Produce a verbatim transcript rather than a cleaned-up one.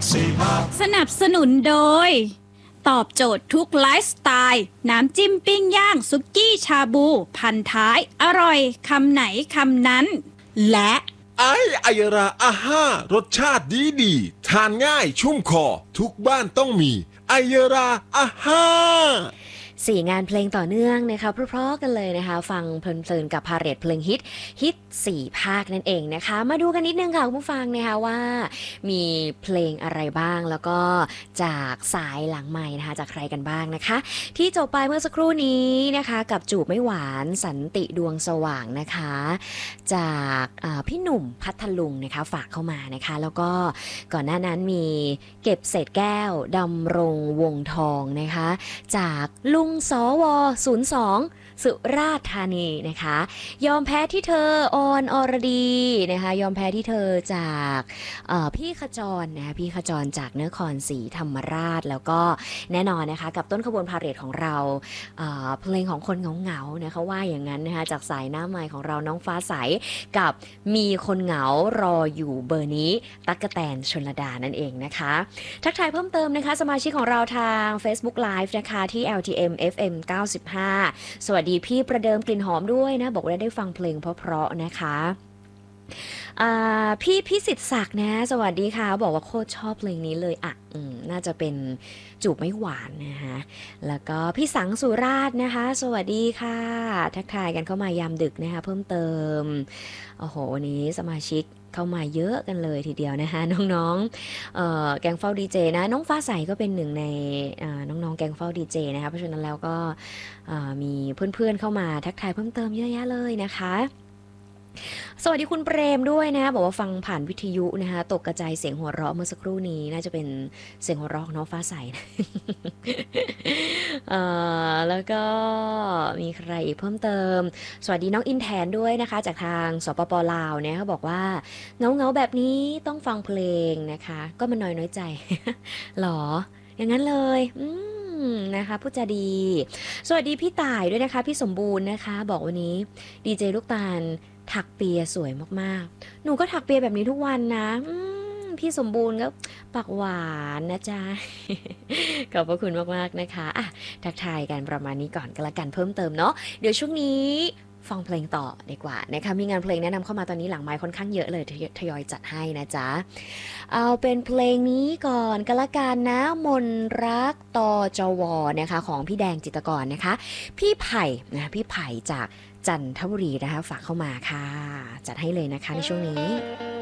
สนับสนุนโดยตอบโจทย์ทุกไลฟ์สไตล์น้ำจิ้มปิ้งย่างสุกี้ชาบูพันท้ายอร่อยคำไหนคำนั้นและไอไอราอาห้ารสชาติดีดีทานง่ายชุ่มคอทุกบ้านต้องมีไอราอาห้าสี่งานเพลงต่อเนื่องนะคะเพราะๆกันเลยนะคะฟังเพลินๆกับพาเหรดเพลงฮิตฮิตสี่ภาคนั่นเองนะคะมาดูกันนิดนึงค่ะคุณผู้ฟังนะคะว่ามีเพลงอะไรบ้างแล้วก็จากสายหลังไมค์นะคะจากใครกันบ้างนะคะที่จบไปเมื่อสักครู่นี้นะคะกับจูบไม่หวานสันติดวงสว่างนะคะจากพี่หนุ่มพัทลุงนะคะฝากเข้ามานะคะแล้วก็ก่อนหน้านั้นมีเก็บเศษแก้วดำรงวงทองนะคะจากลุงสวศูนย์สองสุราษฎร์ธานีนะคะยอมแพ้ที่เธอออนอรดีนะคะยอมแพ้ที่เธอจากพี่ขจรนะพี่ขจรจากนครศรีธรรมราชแล้วก็แน่นอนนะคะกับต้นขบวนพาเหรดของเราเเพลงของคนเหงาๆนะคะว่าอย่างนั้นนะคะจากสายหน้าไมค์ของเราน้องฟ้าใสกับมีคนเหงารออยู่เบอร์นี้ตั๊กแตนชลดานั่นเองนะคะทักทายเพิ่มเติมนะคะสมาชิกของเราทาง Facebook Live นะคะที่ แอล ที เอ็ม เอฟ เอ็ม เก้าสิบห้าสวัสดีพี่ประเดิมกลิ่นหอมด้วยนะบอกว่าได้ฟังเพลงเพราะๆนะคะพี่พิสิทธิ์ศักดิ์นะสวัสดีค่ะบอกว่าโคตรชอบเพลงนี้เลยอ่ะน่าจะเป็นจูบไม่หวานนะคะแล้วก็พี่สังสุราษฎร์นะคะสวัสดีค่ะทักทายกันเข้ามายามดึกนะคะเพิ่มเติมโอ้โหวันนี้สมาชิกเข้ามาเยอะกันเลยทีเดียวนะคะน้องๆเอ่อแกงเฝ้าดีเจนะน้องฟ้าใสก็เป็นหนึ่งในน้องๆแกงเฝ้าดีเจนะคะเพราะฉะนั้นแล้วก็มีเพื่อนๆเข้ามาทักทายเพิ่มเติมเยอะแยะเลยนะคะสวัสดีคุณเปรมด้วยนะบอกว่าฟังผ่านวิทยุนะคะตกกระจายเสียงหัวเราะเมื่อสักครู่นี้น่าจะเป็นเสียงหัวเราะของน้องฟ้าใสนะ แล้วก็มีใครอีกเพิ่มเติมสวัสดีน้องอินแทนด้วยนะคะจากทางสปป.ลาวเนี่ยเขาบอกว่าเงาเงาแบบนี้ต้องฟังเพลงนะคะก็มันน้อยน้อยใจ หรออย่างนั้นเลยอืมนะคะพูดจาดีสวัสดีพี่ต่ายด้วยนะคะพี่สมบูรณ์นะคะบอกวันนี้ดีเจลูกตาลถักเปียสวยมากๆหนูก็ถักเปียแบบนี้ทุกวันนะพี่สมบูรณ์ก็ปากหวานนะจ๊ะ ขอบพระคุณมากๆนะคะอ่ะทักทายกันประมาณนี้ก่อนก็แล้วกันเพิ่มเติมเนาะเดี๋ยวช่วงนี้ฟังเพลงต่อดีกว่านะคะมีงานเพลงแนะนำเข้ามาตอนนี้หลังไมค์ค่อนข้างเยอะเลยทยอยจัดให้นะจ๊ะเอาเป็นเพลงนี้ก่อนก็แล้วกันนะมนรักตจวนะคะของพี่แดงจิตรกรนะคะพี่ไผ่นะพี่ไผ่จากจันทบุรีนะคะฝากเข้ามาค่ะจัดให้เลยนะคะในช่วงนี้